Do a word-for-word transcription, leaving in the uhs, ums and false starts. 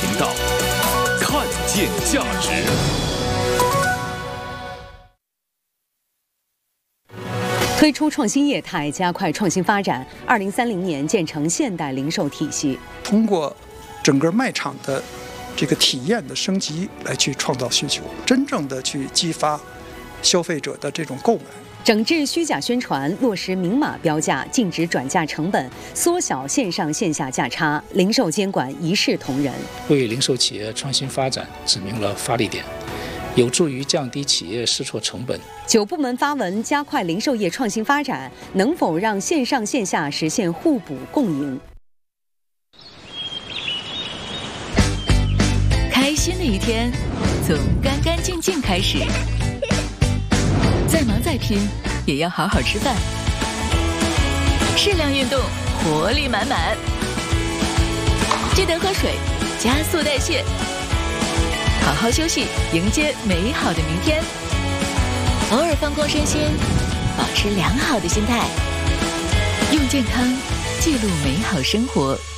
频道，看见价值。 推出创新业态，加快创新发展。二零三零年建成现代零售体系， 通过整个卖场的这个体验的升级，来去创造需求，真正的去激发消费者的这种购买。 整治虚假宣传，落实明码标价，禁止转嫁成本，缩小线上线下价差，零售监管一视同仁， 为零售企业创新发展指明了发力点，有助于降低企业试错成本。 九部门发文加快零售业创新发展，能否让线上线下实现互补共赢？ 开心的一天从干干净净开始，再忙再拼也要好好吃饭，适量运动，活力满满，记得喝水，加速代谢，好好休息，迎接美好的明天。偶尔放空身心，保持良好的心态，用健康记录美好生活。